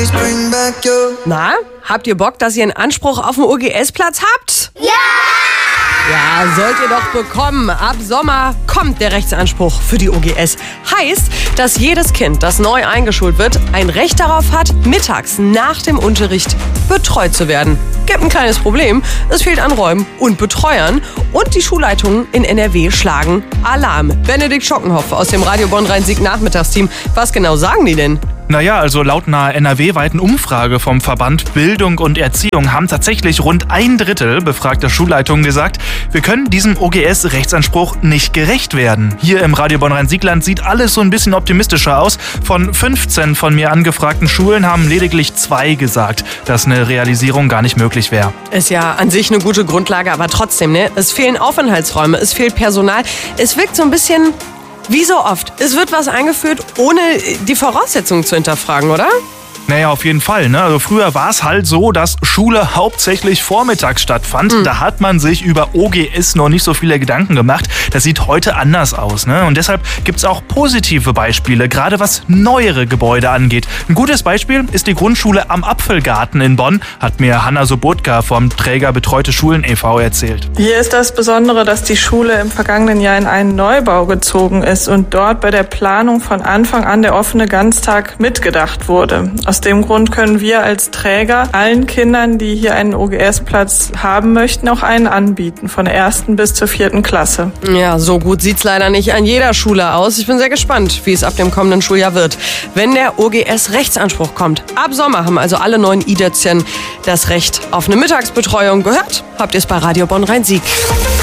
Na, habt ihr Bock, dass ihr einen Anspruch auf den OGS-Platz habt? Ja! Ja, sollt ihr doch bekommen. Ab Sommer kommt der Rechtsanspruch für die OGS. Heißt, dass jedes Kind, das neu eingeschult wird, ein Recht darauf hat, mittags nach dem Unterricht betreut zu werden. Gibt ein kleines Problem. Es fehlt an Räumen und Betreuern. Und die Schulleitungen in NRW schlagen Alarm. Benedikt Schockenhoff aus dem Radio Bonn Rhein-Sieg-Nachmittagsteam. Was genau sagen die denn? Naja, also laut einer NRW-weiten Umfrage vom Verband Bildung und Erziehung haben tatsächlich rund 1/3 befragter Schulleitungen gesagt, wir können diesem OGS-Rechtsanspruch nicht gerecht werden. Hier im Radio Bonn Rhein-Sieg-Land sieht alles so ein bisschen optimistischer aus. Von 15 von mir angefragten Schulen haben lediglich 2 gesagt, dass eine Realisierung gar nicht möglich wäre. Ist ja an sich eine gute Grundlage, aber trotzdem, ne? Es fehlen Aufenthaltsräume, es fehlt Personal. Es wirkt so ein bisschen wie so oft. Es wird was eingeführt, ohne die Voraussetzungen zu hinterfragen, oder? Naja, auf jeden Fall. Ne? Also früher war es halt so, dass Schule hauptsächlich vormittags stattfand. Da hat man sich über OGS noch nicht so viele Gedanken gemacht. Das sieht heute anders aus. Ne? Und deshalb gibt es auch positive Beispiele, gerade was neuere Gebäude angeht. Ein gutes Beispiel ist die Grundschule am Apfelgarten in Bonn, hat mir Hanna Sobotka vom Träger Betreute Schulen e.V. erzählt. Hier ist das Besondere, dass die Schule im vergangenen Jahr in einen Neubau gezogen ist und dort bei der Planung von Anfang an der offene Ganztag mitgedacht wurde. Aus dem Grund können wir als Träger allen Kindern, die hier einen OGS-Platz haben möchten, auch einen anbieten, von der 1. bis zur 4. Klasse. Ja, so gut sieht's leider nicht an jeder Schule aus. Ich bin sehr gespannt, wie es ab dem kommenden Schuljahr wird, wenn der OGS-Rechtsanspruch kommt. Ab Sommer haben also alle neuen IDÖZchen das Recht auf eine Mittagsbetreuung. Gehört habt ihr es bei Radio Bonn Rhein-Sieg.